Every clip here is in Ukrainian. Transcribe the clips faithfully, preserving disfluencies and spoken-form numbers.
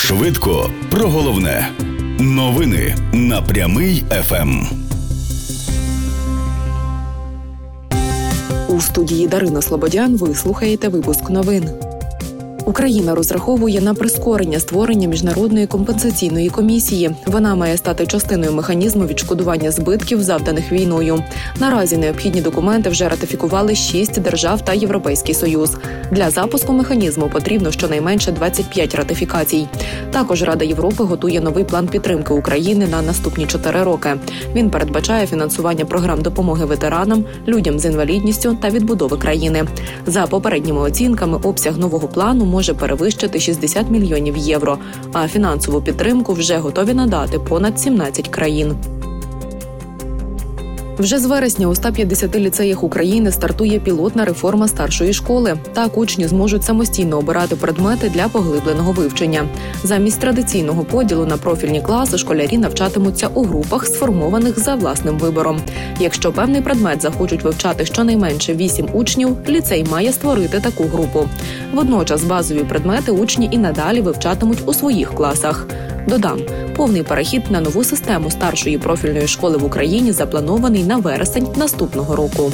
Швидко про головне. Новини на Прямий еф ем. У студії Дарина Слободян ви слухаєте випуск новин. Україна розраховує на прискорення створення міжнародної компенсаційної комісії. Вона має стати частиною механізму відшкодування збитків, завданих війною. Наразі необхідні документи вже ратифікували шість держав та Європейський Союз. Для запуску механізму потрібно щонайменше двадцять п'ять ратифікацій. Також Рада Європи готує новий план підтримки України на наступні чотири роки. Він передбачає фінансування програм допомоги ветеранам, людям з інвалідністю та відбудови країни. За попередніми оцінками, обсяг нового плану може перевищити шістдесят мільйонів євро, а фінансову підтримку вже готові надати понад сімнадцять країн. Вже з вересня у ста п'ятдесяти ліцеях України стартує пілотна реформа старшої школи. Так учні зможуть самостійно обирати предмети для поглибленого вивчення. Замість традиційного поділу на профільні класи школярі навчатимуться у групах, сформованих за власним вибором. Якщо певний предмет захочуть вивчати щонайменше вісім учнів, ліцей має створити таку групу. Водночас базові предмети учні і надалі вивчатимуть у своїх класах. Додам, повний перехід на нову систему старшої профільної школи в Україні запланований на вересень наступного року.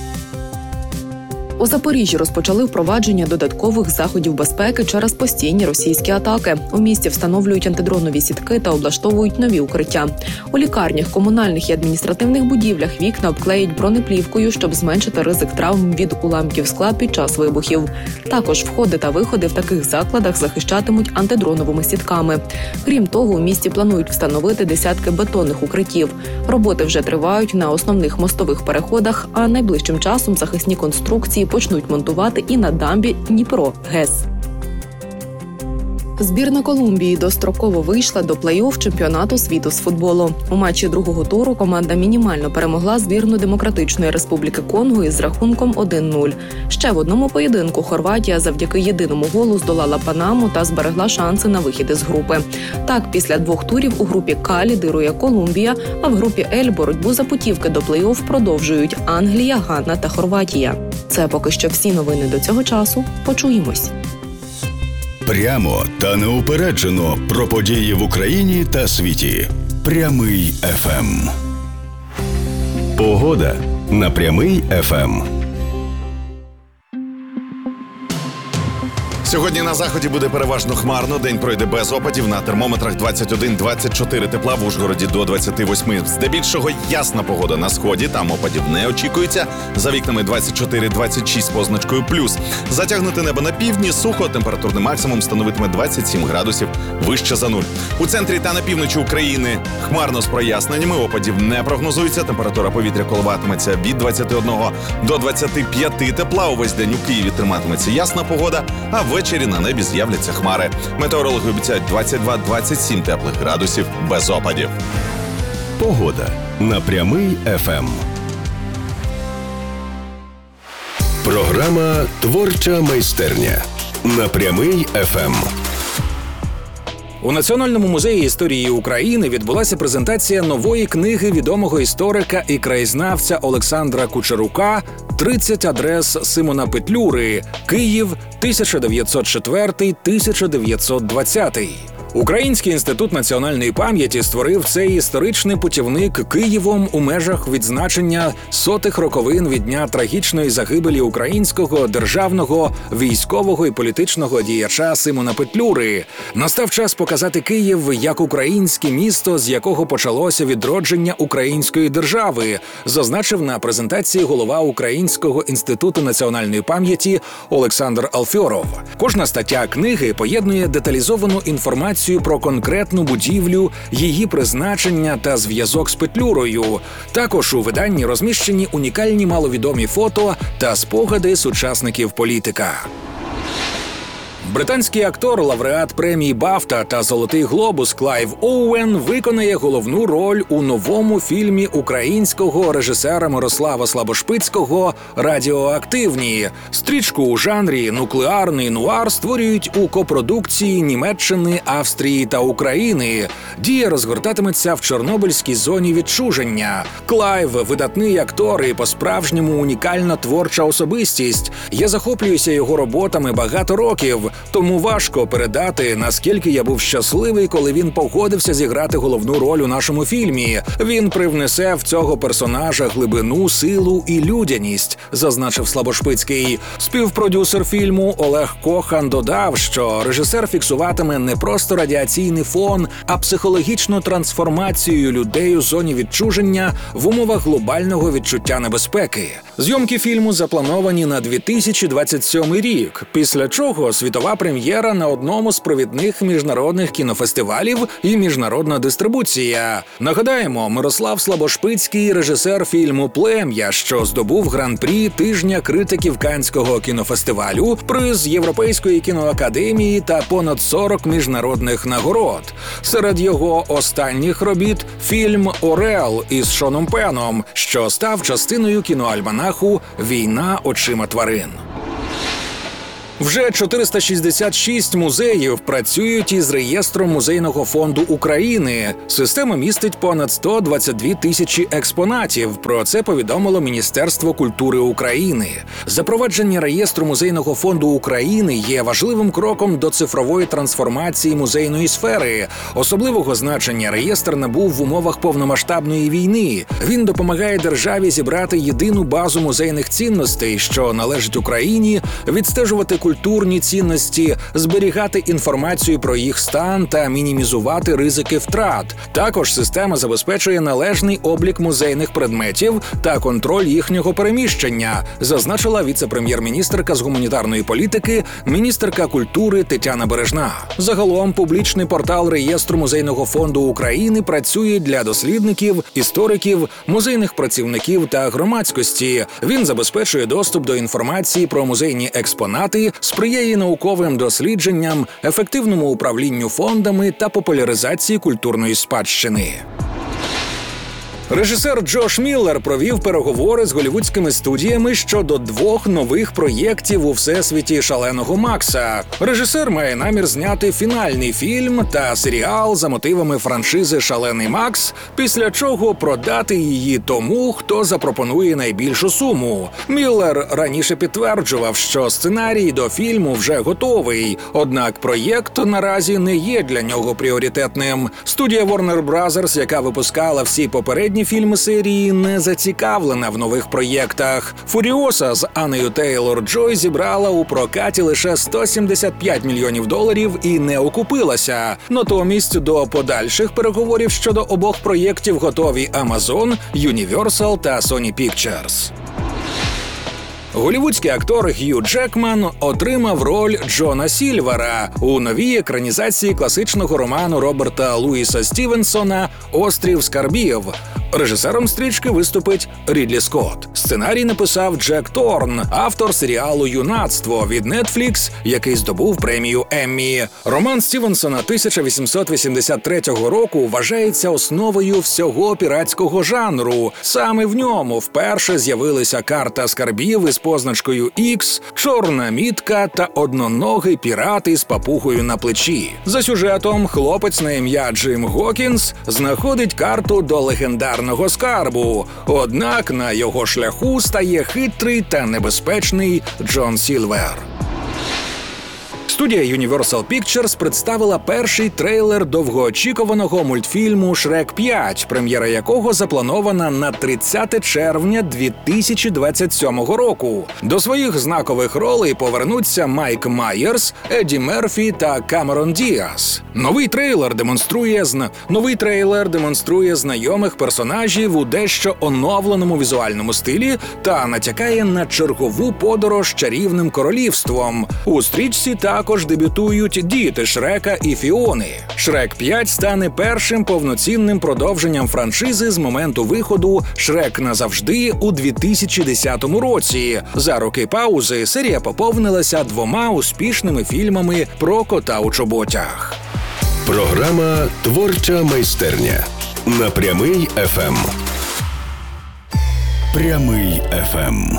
У Запоріжжі розпочали впровадження додаткових заходів безпеки через постійні російські атаки. У місті встановлюють антидронові сітки та облаштовують нові укриття. У лікарнях, комунальних і адміністративних будівлях вікна обклеють бронеплівкою, щоб зменшити ризик травм від уламків скла під час вибухів. Також входи та виходи в таких закладах захищатимуть антидроновими сітками. Крім того, у місті планують встановити десятки бетонних укриттів. Роботи вже тривають на основних мостових переходах, а найближчим часом захисні конструкції почнуть монтувати і на дамбі Дніпро-ГЕС. Збірна Колумбії достроково вийшла до плей-офф чемпіонату світу з футболу. У матчі другого туру команда мінімально перемогла збірну Демократичної Республіки Конго із рахунком один нуль. Ще в одному поєдинку Хорватія завдяки єдиному голу здолала Панаму та зберегла шанси на вихід із групи. Так, після двох турів у групі К лідирує Колумбія, а в групі Л боротьбу за путівки до плей-офф продовжують Англія, Ганна та Хорватія. Це поки що всі новини до цього часу. Почуємось. Прямо та неупереджено про події в Україні та світі. Прямий еф ем. Погода на Прямий еф ем. Сьогодні на заході буде переважно хмарно, день пройде без опадів, на термометрах двадцять один - двадцять чотири тепла, в Ужгороді до двадцяти восьми. Здебільшого ясна погода на сході, там опадів не очікується, за вікнами двадцять чотири - двадцять шість з позначкою плюс. Затягнуте небо на півдні, сухо, температурний максимум становитиме двадцять сім градусів вище за нуль. У центрі та на півночі України хмарно з проясненнями, опадів не прогнозується, температура повітря коливатиметься від двадцяти одного до двадцяти п'яти тепла, увесь день у Києві триматиметься ясна погода, а ввечері на небі з'являться хмари. Метеорологи обіцяють двадцять два - двадцять сім теплих градусів без опадів. Погода на Прямий еф ем. Програма «Творча майстерня» на Прямий еф ем. У Національному музеї історії України відбулася презентація нової книги відомого історика і краєзнавця Олександра Кучерука «тридцять адрес Симона Петлюри. Київ, тисяча дев'ятсот четвертий - тисяча дев'ятсот двадцятий». Український інститут національної пам'яті створив цей історичний путівник Києвом у межах відзначення сотих роковин від дня трагічної загибелі українського державного, військового і політичного діяча Симона Петлюри. Настав час показати Київ як українське місто, з якого почалося відродження української держави, зазначив на презентації голова Українського інституту національної пам'яті Олександр Алфьоров. Кожна стаття книги поєднує деталізовану інформацію про конкретну будівлю, її призначення та зв'язок з Петлюрою. Також у виданні розміщені унікальні маловідомі фото та спогади сучасників політика. Британський актор, лауреат премії «Бафта» та «Золотий глобус» Клайв Оуен виконає головну роль у новому фільмі українського режисера Мирослава Слабошпицького «Радіоактивні». Стрічку у жанрі нуклеарний нуар створюють у копродукції Німеччини, Австрії та України. Дія розгортатиметься в Чорнобильській зоні відчуження. Клайв – видатний актор і по-справжньому унікальна творча особистість. Я захоплююся його роботами багато років. Тому важко передати, наскільки я був щасливий, коли він погодився зіграти головну роль у нашому фільмі. Він привнесе в цього персонажа глибину, силу і людяність, зазначив Слабошпицький. Співпродюсер фільму Олег Кохан додав, що режисер фіксуватиме не просто радіаційний фон, а психологічну трансформацію людей у зоні відчуження в умовах глобального відчуття небезпеки. Зйомки фільму заплановані на дві тисячі двадцять сьомий рік, після чого світова прем'єра на одному з провідних міжнародних кінофестивалів і міжнародна дистрибуція. Нагадаємо, Мирослав Слабошпицький – режисер фільму «Плем'я», що здобув гран-прі тижня критиків Каннського кінофестивалю, приз Європейської кіноакадемії та понад сорок міжнародних нагород. Серед його останніх робіт – фільм «Орел» із Шоном Пеном, що став частиною кіноальманаху «Війна очима тварин». Вже чотириста шістдесят шість музеїв працюють із реєстром Музейного фонду України. Система містить понад сто двадцять дві тисячі експонатів. Про це повідомило Міністерство культури України. Запровадження реєстру Музейного фонду України є важливим кроком до цифрової трансформації музейної сфери. Особливого значення реєстр набув в умовах повномасштабної війни. Він допомагає державі зібрати єдину базу музейних цінностей, що належить Україні, відстежувати культуру, культурні цінності, зберігати інформацію про їх стан та мінімізувати ризики втрат. Також система забезпечує належний облік музейних предметів та контроль їхнього переміщення, зазначила віце-прем'єр-міністерка з гуманітарної політики, міністерка культури Тетяна Бережна. Загалом публічний портал реєстру Музейного фонду України працює для дослідників, істориків, музейних працівників та громадськості. Він забезпечує доступ до інформації про музейні експонати, сприяє науковим дослідженням, ефективному управлінню фондами та популяризації культурної спадщини. Режисер Джош Міллер провів переговори з голлівудськими студіями щодо двох нових проєктів у всесвіті «Шаленого Макса». Режисер має намір зняти фінальний фільм та серіал за мотивами франшизи «Шалений Макс», після чого продати її тому, хто запропонує найбільшу суму. Міллер раніше підтверджував, що сценарій до фільму вже готовий, однак проєкт наразі не є для нього пріоритетним. Студія Warner Brothers, яка випускала всі попередні фільми серії, не зацікавлена в нових проєктах. «Фуріоса» з Анною Тейлор-Джой зібрала у прокаті лише сто сімдесят п'ять мільйонів доларів і не окупилася. Натомість до подальших переговорів щодо обох проєктів готові Amazon, Universal та Sony Pictures. Голлівудський актор Г'ю Джекман отримав роль Джона Сільвера у новій екранізації класичного роману Роберта Луїса Стівенсона «Острів скарбів». Режисером стрічки виступить Рідлі Скотт. Сценарій написав Джек Торн, автор серіалу «Юнацтво» від Netflix, який здобув премію Еммі. Роман Стівенсона тисяча вісімсот вісімдесят третього року вважається основою всього піратського жанру. Саме в ньому вперше з'явилися карта скарбів із позначкою Ікс, чорна мітка та одноногий пірат із папугою на плечі. За сюжетом хлопець на ім'я Джим Гокінс знаходить карту до легендарного скарбу. Однак на його шляху стає хитрий та небезпечний Джон Сільвер. Студія Universal Pictures представила перший трейлер довгоочікуваного мультфільму «Шрек п'ять», прем'єра якого запланована на тридцяте червня дві тисячі двадцять сьомого року. До своїх знакових ролей повернуться Майк Майерс, Едді Мерфі та Камерон Діас. Новий трейлер демонструє зна... Новий трейлер демонструє знайомих персонажів у дещо оновленому візуальному стилі та натякає на чергову подорож чарівним королівством. У стрічці також Також дебютують діти Шрека і Фіони. «Шрек п'ять» стане першим повноцінним продовженням франшизи з моменту виходу «Шрек назавжди» у дві тисячі десятому році. За роки паузи серія поповнилася двома успішними фільмами про кота у чоботях. Програма «Творча майстерня» на Прямий еф ем. Прямий еф ем.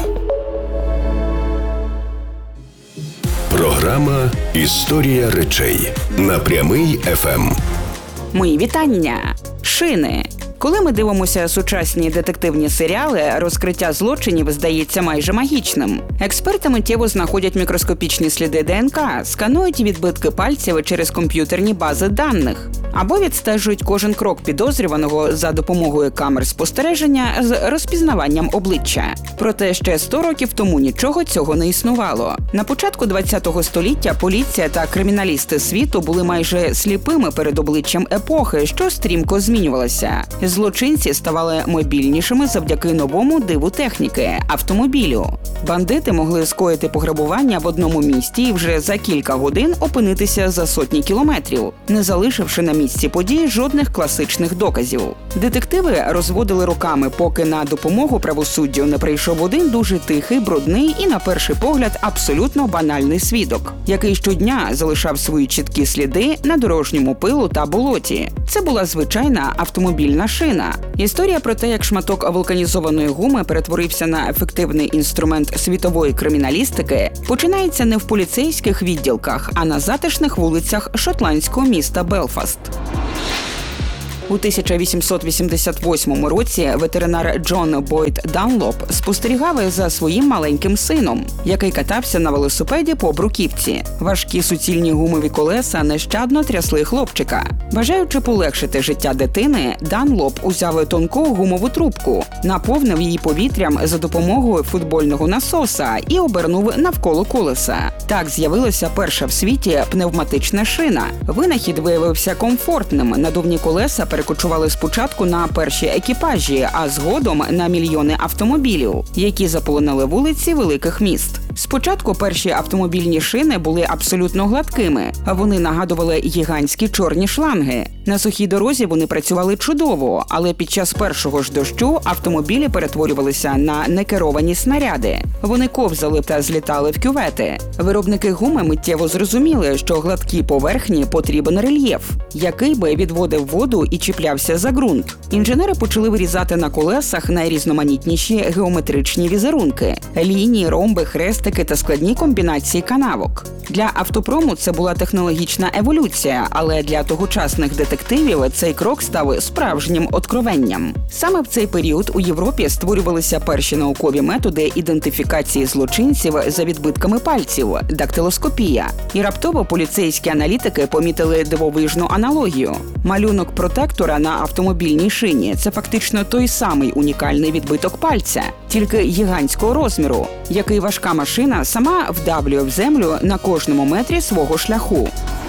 Програма «Історія речей» на Прямий еф ем. Мої вітання! Шини. Коли ми дивимося сучасні детективні серіали, розкриття злочинів здається майже магічним. Експерти миттєво знаходять мікроскопічні сліди ДНК, сканують відбитки пальців через комп'ютерні бази даних або відстежують кожен крок підозрюваного за допомогою камер спостереження з розпізнаванням обличчя. Проте ще сто років тому нічого цього не існувало. На початку ХХ століття поліція та криміналісти світу були майже сліпими перед обличчям епохи, що стрімко змінювалася. Злочинці ставали мобільнішими завдяки новому диву техніки – автомобілю. Бандити могли скоїти пограбування в одному місті і вже за кілька годин опинитися за сотні кілометрів, не залишивши на місці події жодних класичних доказів. Детективи розводили руками, поки на допомогу правосуддю не прийшов один дуже тихий, брудний і, на перший погляд, абсолютно банальний свідок, який щодня залишав свої чіткі сліди на дорожньому пилу та болоті. Це була звичайна автомобільна шина. Історія про те, як шматок вулканізованої гуми перетворився на ефективний інструмент світової криміналістики, починається не в поліцейських відділках, а на затишних вулицях шотландського міста Белфаст. У тисяча вісімсот вісімдесят восьмому році ветеринар Джон Бойд Данлоп спостерігав за своїм маленьким сином, який катався на велосипеді по бруківці. Важкі суцільні гумові колеса нещадно трясли хлопчика. Бажаючи полегшити життя дитини, Данлоп узяв тонку гумову трубку, наповнив її повітрям за допомогою футбольного насоса і обернув навколо колеса. Так з'явилася перша в світі пневматична шина. Винахід виявився комфортним. Надувні колеса перекочували спочатку на перші екіпажі, а згодом на мільйони автомобілів, які заполонили вулиці великих міст. Спочатку перші автомобільні шини були абсолютно гладкими, а вони нагадували гігантські чорні шланги. На сухій дорозі вони працювали чудово, але під час першого ж дощу автомобілі перетворювалися на некеровані снаряди. Вони ковзали та злітали в кювети. Виробники гуми миттєво зрозуміли, що гладкій поверхні потрібен рельєф, який би відводив воду і чіплявся за ґрунт. Інженери почали вирізати на колесах найрізноманітніші геометричні візерунки – лінії, ромби, хрестики та складні комбінації канавок. Для автопрому це була технологічна еволюція, але для тогочасних детективів цей крок став справжнім откровенням. Саме в цей період у Європі створювалися перші наукові методи ідентифікації злочинців за відбитками пальців – дактилоскопія. І раптово поліцейські аналітики помітили дивовижну аналогію. Малюнок протектора на автомобільній шині – це фактично той самий унікальний відбиток пальця, тільки гігантського розміру, який важка машина сама вдавлює в землю на кожному метрі свого шляху.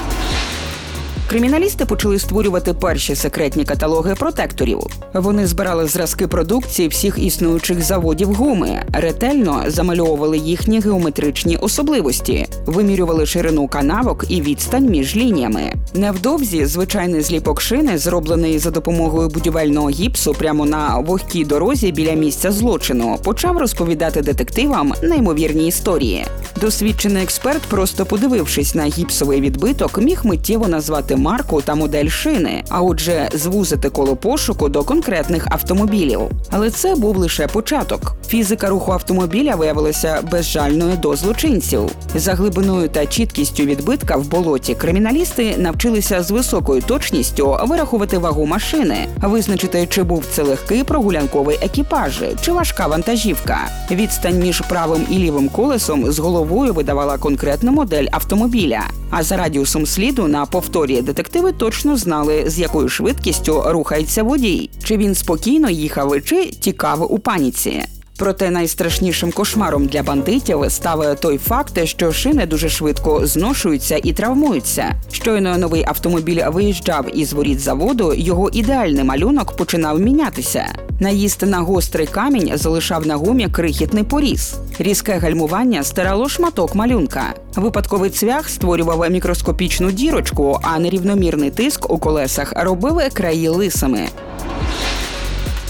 Криміналісти почали створювати перші секретні каталоги протекторів. Вони збирали зразки продукції всіх існуючих заводів гуми, ретельно замальовували їхні геометричні особливості, вимірювали ширину канавок і відстань між лініями. Невдовзі звичайний зліпок шини, зроблений за допомогою будівельного гіпсу прямо на вогкій дорозі біля місця злочину, почав розповідати детективам неймовірні історії. Досвідчений експерт, просто подивившись на гіпсовий відбиток, міг миттєво назвати марку та модель шини, а отже, звузити коло пошуку до конкретних автомобілів. Але це був лише початок. Фізика руху автомобіля виявилася безжальною до злочинців. За глибиною та чіткістю відбитка в болоті криміналісти навчилися з високою точністю вирахувати вагу машини, визначити, чи був це легкий прогулянковий екіпаж, чи важка вантажівка. Відстань між правим і лівим колесом з головою видавала конкретну модель автомобіля. А за радіусом сліду на повторі детективи точно знали, з якою швидкістю рухається водій. Чи він спокійно їхав, чи тікав у паніці. Проте найстрашнішим кошмаром для бандитів став той факт, що шини дуже швидко зношуються і травмуються. Щойно новий автомобіль виїжджав із воріт заводу, його ідеальний малюнок починав мінятися. Наїзд на гострий камінь залишав на гумі крихітний поріз. Різке гальмування стирало шматок малюнка. Випадковий цвях створював мікроскопічну дірочку, а нерівномірний тиск у колесах робив краї лисими.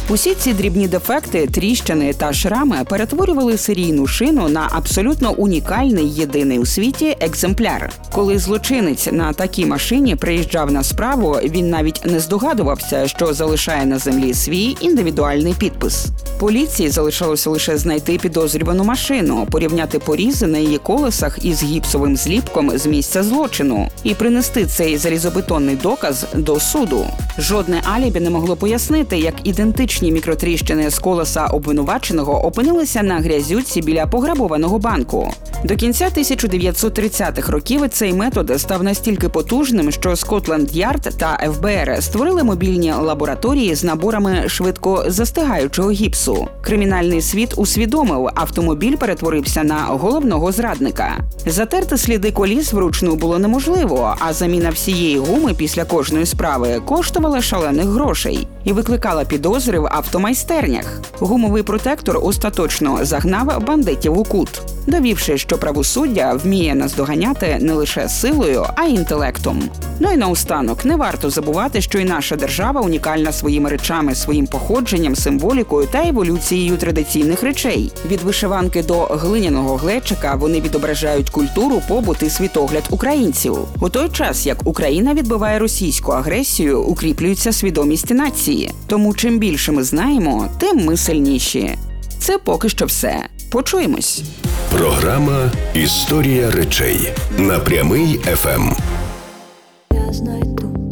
Усі ці дрібні дефекти, тріщини та шрами перетворювали серійну шину на абсолютно унікальний, єдиний у світі екземпляр. Коли злочинець на такій машині приїжджав на справу, він навіть не здогадувався, що залишає на землі свій індивідуальний підпис. Поліції залишалося лише знайти підозрювану машину, порівняти порізи на її колесах із гіпсовим зліпком з місця злочину і принести цей залізобетонний доказ до суду. Жодне алібі не могло пояснити, як ідентичні мікротріщини з колеса обвинуваченого опинилися на грязюці біля пограбованого банку. До кінця тисяча дев'ятсот тридцятих років цей метод став настільки потужним, що Скотланд-Ярд та еф бе ер створили мобільні лабораторії з наборами швидко застигаючого гіпсу. Кримінальний світ усвідомив, автомобіль перетворився на головного зрадника. Затерти сліди коліс вручну було неможливо, а заміна всієї гуми після кожної справи коштувала шалених грошей і викликала підозри в автомайстернях. Гумовий протектор остаточно загнав бандитів у кут, довівши, що правосуддя вміє наздоганяти не лише силою, а й інтелектом. Ну і наостанок, не варто забувати, що і наша держава унікальна своїми речами, своїм походженням, символікою та еволюцією традиційних речей. Від вишиванки до глиняного глечика вони відображають культуру, побут і світогляд українців. У той час, як Україна відбиває російську агресію, укріплюється свідомість нації. Тому чим більше ми знаємо, тим ми сильніші. Це поки що все. Почуємось. Програма «Історія речей» на Прямий еф ем. Я знайду